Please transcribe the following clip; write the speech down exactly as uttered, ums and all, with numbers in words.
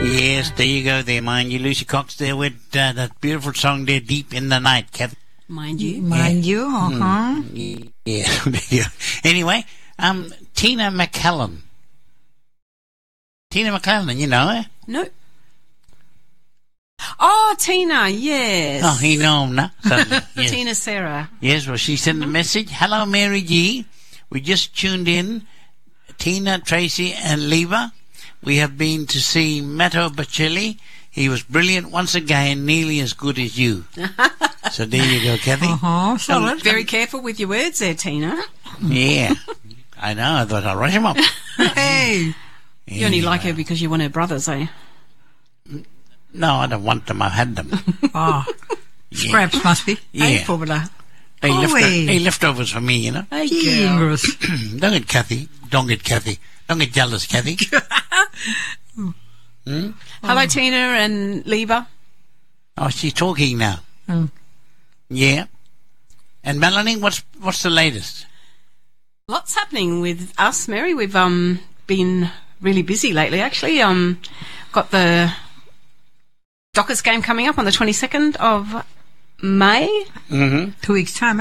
Yes, there you go there, mind you. Lucy Cox there with uh, that beautiful song there, Deep in the Night, Kathy. Mind you. Mind you, uh-huh. Mm. Yeah, yeah. Anyway, um, Tina McCallum. Tina McCallum, you know her? No. Oh, Tina, yes. Oh, you know him now. Suddenly, yes. Tina Sarah. Yes, well, she sent a message. Hello, Mary G. We just tuned in. Tina, Tracy, and Leva. We have been to see Matteo Bocelli. He was brilliant once again, nearly as good as you. So there you go, Kathy. Uh-huh, solid. Um, very careful with your words there, Tina. Yeah, I know. I thought I'd rush him up. Hey. You only like her because you want her brothers, eh? No, I don't want them. I've had them. Oh, Yeah. scraps must be. Yeah. Hey, Formula. They, Oh, left, wait. they leftovers for me, you know. Hey, girl. Fingers. Don't get Kathy. Don't get Kathy. Don't get jealous, Kathy. hmm? Hello, Tina and Leva. Oh, she's talking now. Mm. Yeah. And Melanie, what's what's the latest? Lots happening with us, Mary. We've um been really busy lately, actually. Um, got the Dockers game coming up on the twenty-second of May. Mm-hmm. Two weeks' time,